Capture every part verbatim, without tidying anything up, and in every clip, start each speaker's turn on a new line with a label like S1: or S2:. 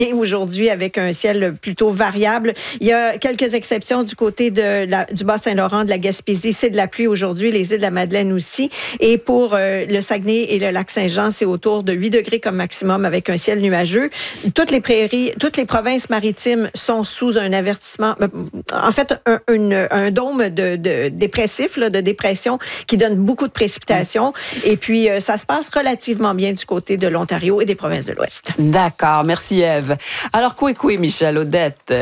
S1: aujourd'hui avec un ciel plutôt variable. Il y a quelques exceptions du côté de la, du Bas-Saint-Laurent, de la Gaspésie. C'est de la pluie aujourd'hui, les îles de la Madeleine aussi. Et pour euh, le Saguenay et le lac Saint-Jean, c'est autour de huit degrés comme maximum avec un ciel nuageux. Toutes les prairies, toutes les provinces maritimes sont sous un avertissement, en fait, un, une, un dôme de, de dépressif, là, de dépression qui donne beaucoup de précipitations. Et puis, euh, ça se passe relativement bien du côté de l'Ontario et des provinces de l'Ouest.
S2: D'accord. Merci, Ève. Alors, coué, coué, Michel Audette.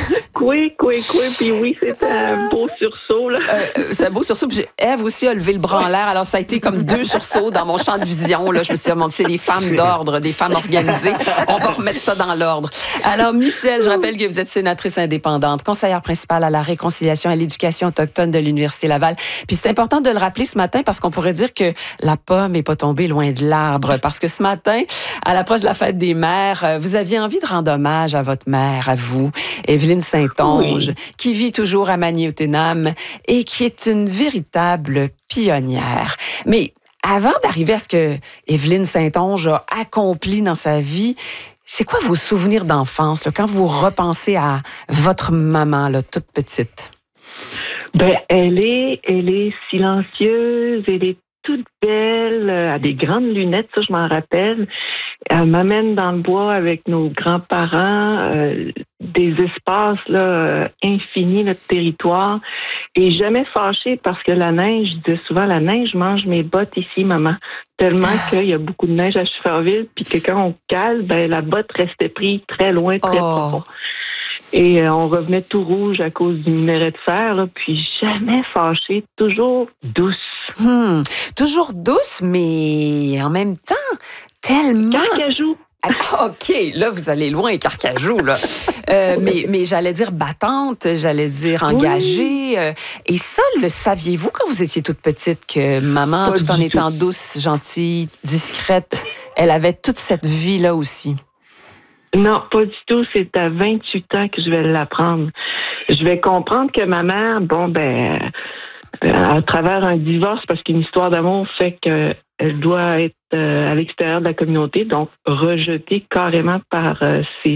S3: Coué, coué, coué, puis oui, c'était un beau sursaut, là.
S2: Euh, c'est un beau sursaut. Puis Ève aussi a levé le bras en l'air. Alors, ça a été comme deux sursauts dans mon champ de vision. Là. Je me suis dit, c'est des femmes d'ordre, des femmes organisées. On va remettre ça dans l'ordre. Alors, Michel, je rappelle que vous êtes sénatrice indépendante, conseillère principale à la réconciliation et à l'éducation autochtone de l'Université Laval. Puis c'est important de le rappeler ce matin parce qu'on pourrait dire que la pomme n'est pas tombée loin de l'arbre. Parce que ce matin, à l'approche de la fête des mères, vous aviez envie de rendre hommage à votre mère, à vous, Évelyne Saint-Onge, oui, qui vit toujours à Magny-Autenam et qui est une véritable pionnière. Mais avant d'arriver à ce que Évelyne Saint-Onge a accompli dans sa vie, c'est quoi vos souvenirs d'enfance, là, quand vous repensez à votre maman, là, toute petite?
S3: Ben, elle est, elle est silencieuse, elle est toute belle, elle a des grandes lunettes, ça je m'en rappelle. Elle m'amène dans le bois avec nos grands-parents, euh, des espaces là infinis, notre territoire, et jamais fâchée parce que la neige, je disais souvent, la neige mange mes bottes ici, maman. Tellement qu'il y a beaucoup de neige à Schefferville, puis que quand on cale, ben la botte restait prise très loin, très oh. profond. Et euh, on revenait tout rouge à cause du minerai de fer, là, puis jamais fâchée, toujours douce.
S2: Hmm, toujours douce, mais en même temps, tellement...
S3: Carcajou.
S2: Ah, OK, là, vous allez loin, Carcajou, là. euh, mais, mais j'allais dire battante, j'allais dire engagée. Oui. Euh, et ça, le saviez-vous quand vous étiez toute petite que maman, Pas tout en étant tout. douce, gentille, discrète, elle avait toute cette vie-là aussi?
S3: Non, pas du tout. C'est à vingt-huit ans que je vais l'apprendre. Je vais comprendre que ma mère, bon, ben, à travers un divorce, parce qu'une histoire d'amour fait qu'elle doit être à l'extérieur de la communauté, donc rejetée carrément par ses,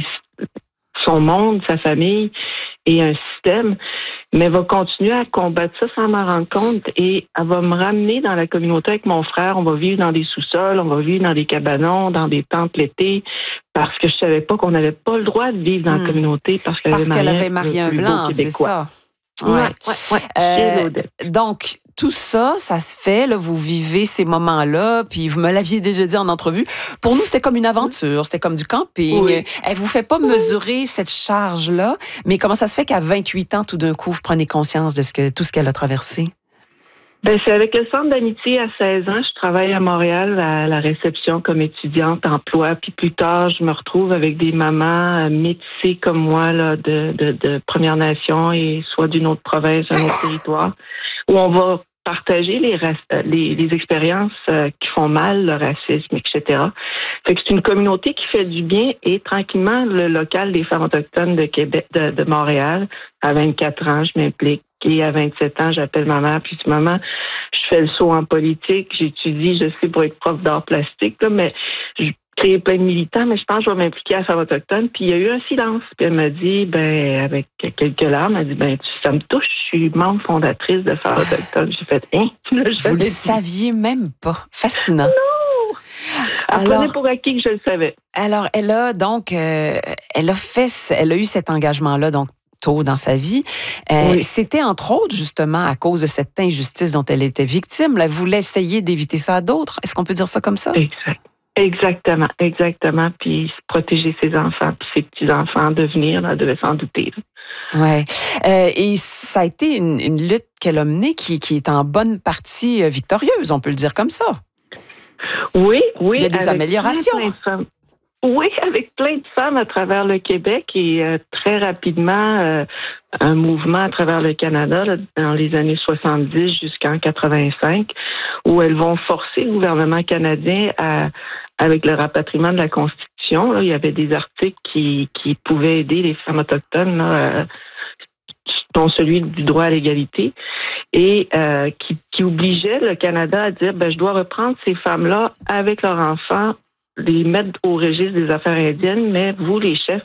S3: son monde, sa famille et un système, mais va continuer à combattre ça sans m'en rendre compte et elle va me ramener dans la communauté avec mon frère. On va vivre dans des sous-sols, on va vivre dans des cabanons, dans des tentes l'été, parce que je savais pas qu'on n'avait pas le droit de vivre dans mmh. la communauté parce qu'elle
S2: parce
S3: avait
S2: qu'elle avait marié un blanc, c'est ça.
S3: Ouais, ouais, ouais.
S2: Euh, donc, tout ça, ça se fait, là, vous vivez ces moments-là, puis vous me l'aviez déjà dit en entrevue. Pour nous, c'était comme une aventure, c'était comme du camping. Oui. Elle vous fait pas mesurer cette charge-là, mais comment ça se fait qu'à vingt-huit ans, tout d'un coup, vous prenez conscience de ce que, tout ce qu'elle a traversé?
S3: Ben, c'est avec le Centre d'amitié à seize ans. Je travaille à Montréal à la réception comme étudiante emploi. Puis plus tard, je me retrouve avec des mamans métissées comme moi là, de, de, de Première Nation et soit d'une autre province, d'un autre territoire, où on va partager les, les, les expériences qui font mal, le racisme, et cetera. Fait que c'est une communauté qui fait du bien et tranquillement, le local des femmes autochtones de Québec, de, de Montréal, à vingt-quatre ans, je m'implique. Et à vingt-sept ans, j'appelle ma mère, puis je dis, maman, je fais le saut en politique, j'étudie, je sais, pour être prof d'art plastique, là, mais je crée plein de militants, mais je pense que je vais m'impliquer à la femme autochtone. Puis il y a eu un silence. Puis elle m'a dit, ben, avec quelques larmes, elle m'a dit, ben, ça me touche, je suis membre fondatrice de Femmes autochtones. J'ai fait, hein?
S2: Vous le saviez même pas. Fascinant.
S3: Non! Elle prenait pour acquis que je le savais.
S2: Alors, elle a donc, euh, elle a fait, elle a eu cet engagement-là, donc, tôt dans sa vie. Euh, oui. C'était entre autres justement à cause de cette injustice dont elle était victime. Là, vous voulez essayer d'éviter ça à d'autres. Est-ce qu'on peut dire ça comme ça?
S3: Exact. Exactement, exactement. Puis protéger ses enfants, puis ses petits-enfants, devenir, là, elle devait s'en douter.
S2: Oui. Euh, et ça a été une, une lutte qu'elle a menée qui, qui est en bonne partie victorieuse, on peut le dire comme ça.
S3: Oui, oui.
S2: Il y a des améliorations.
S3: Plein, plein de Oui, avec plein de femmes à travers le Québec et euh, très rapidement euh, un mouvement à travers le Canada là, dans les années soixante-dix jusqu'en quatre-vingt-cinq où elles vont forcer le gouvernement canadien à, avec le rapatriement de la Constitution. Là, il y avait des articles qui, qui pouvaient aider les femmes autochtones, là, euh, dont celui du droit à l'égalité, et euh, qui, qui obligeait le Canada à dire ben, je dois reprendre ces femmes-là avec leurs enfants, les mettre au registre des affaires indiennes, mais vous, les chefs,